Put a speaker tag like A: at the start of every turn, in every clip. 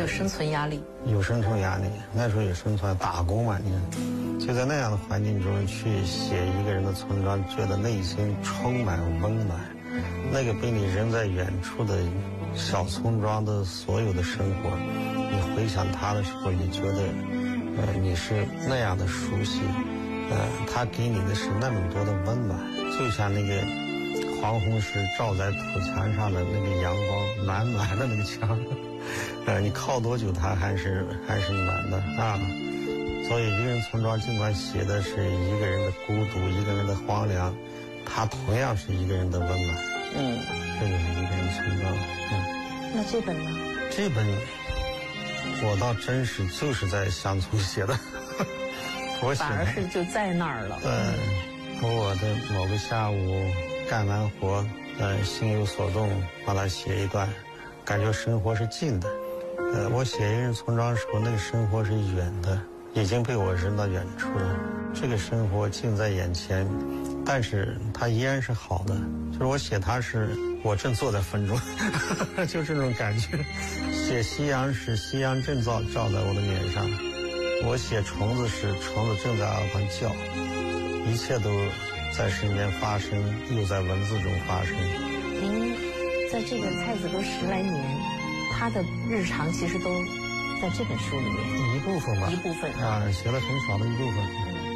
A: 有生存压力。
B: 有生存压力，那时候有生存打工嘛，你看，就在那样的环境中去写一个人的村庄，觉得内心充满温暖。那个被你人在远处的小村庄的所有的生活，你回想他的时候，你觉得，你是那样的熟悉，他给你的是那么多的温暖，就像那个黄红石照在土墙上的那个阳光，暖暖的那个墙，你靠多久它还是暖的啊。所以一个人村庄尽管写的是一个人的孤独，一个人的荒凉，它同样是一个人的温暖。这就是一个人村庄。
A: 那这本呢？
B: 这本我倒真是就是在乡村写的，我写的
A: 反而是就在那儿了。
B: 我的某个下午干完活，心有所动，把它写一段，感觉生活是近的。我写一个人村庄的时候，那个生活是远的，已经被我扔到远处了。这个生活近在眼前，但是它依然是好的。就是我写它是我正坐在风中，就这种感觉。写夕阳时，夕阳正照在我的脸上；我写虫子时，虫子正在耳旁叫。一切都在身边发生，又在文字中发生。
A: 您在这个蔡子沟10来年，他的日常其实都在这本书里面。
B: 一部分吧。
A: 一部分
B: 啊，写了很少的一部分。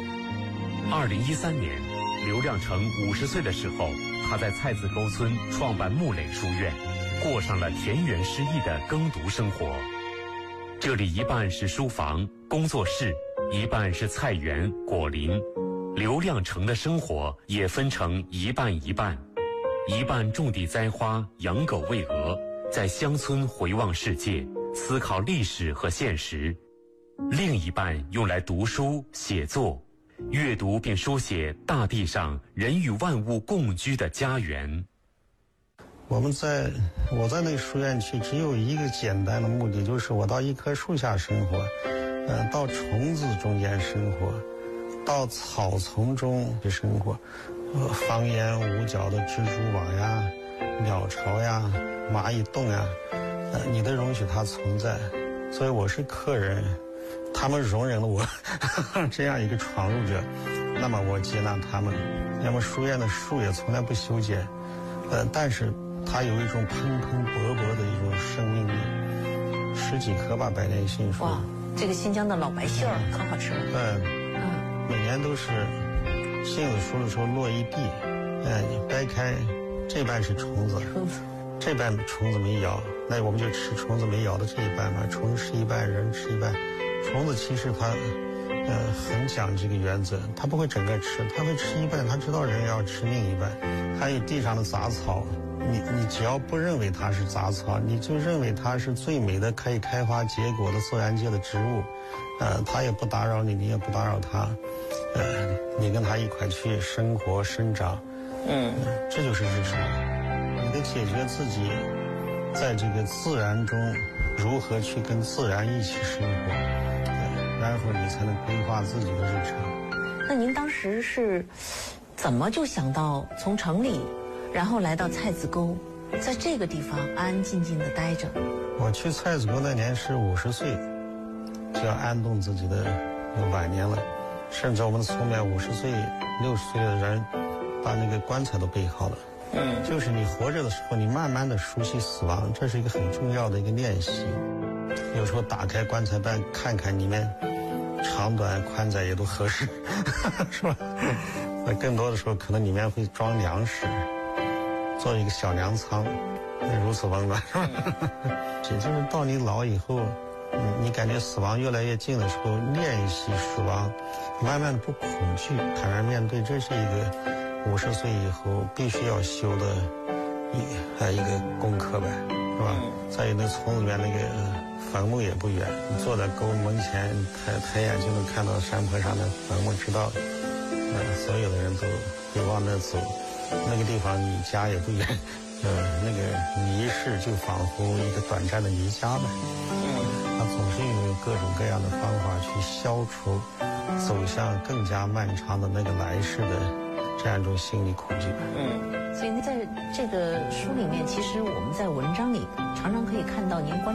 C: 2013年，刘亮程50岁的时候，他在蔡子沟村创办木垒书院，过上了田园诗意的耕读生活。这里一半是书房、工作室，一半是菜园、果林。刘亮程的生活也分成一半一半，一半种地栽花、养狗喂鹅，在乡村回望世界，思考历史和现实；另一半用来读书、写作，阅读并书写大地上人与万物共居的家园。
B: 我在那个书院去，只有一个简单的目的，就是我到一棵树下生活，到虫子中间生活，到草丛中去生活，方圆5角的蜘蛛网呀、鸟巢呀、蚂蚁洞呀，你得容许它存在。所以我是客人，他们容忍了我这样一个闯入者，那么我接纳他们。那么书院的树也从来不修剪，但是它有一种蓬蓬勃勃的一种生命力，10几棵吧，百年杏树。
A: 哇，这个新疆的老白杏儿可好吃了。
B: 对，每年都是杏子熟的时候落一地，你掰开，这半是虫子，这半虫子没咬，那我们就吃虫子没咬的这一半嘛，虫子吃一半，人吃一半。虫子其实它很讲这个原则，它不会整个吃，它会吃一半，它知道人要吃另一半。还有地上的杂草，你只要不认为它是杂草，你就认为它是最美的可以开花结果的自然界的植物，它也不打扰你，你也不打扰它，你跟它一块去生活生长，这就是日常。你得解决自己在这个自然中如何去跟自然一起生活，然后你才能规划自己的日常。
A: 那您当时是怎么就想到从城里，然后来到蔡子沟，在这个地方安安静静的待着？
B: 我去蔡子沟那年是50岁，就要安顿自己的晚年了。甚至我们村里面50岁、60岁的人，把那个棺材都备好了。就是你活着的时候，你慢慢的熟悉死亡，这是一个很重要的一个练习。有时候打开棺材板看看里面长短宽窄也都合适，是吧？那更多的时候可能里面会装粮食，做一个小粮仓，如此温暖，是吧？也就是到你老以后，你感觉死亡越来越近的时候，练习死亡，慢慢的不恐惧，坦然面对，这是一个50岁以后必须要修的一个功课呗，是吧？再有那村里面那个坟墓也不远，你坐在沟门前，抬眼就能看到山坡上的坟墓，知道，所有的人都会往那走，那个地方离家也不远，那个离世就仿佛一个短暂的离家呗。他总是用各种各样的方法去消除走向更加漫长的那个来世的这样一种心理恐惧。
A: 所以在这个书里面，其实我们在文章里常常可以看到您关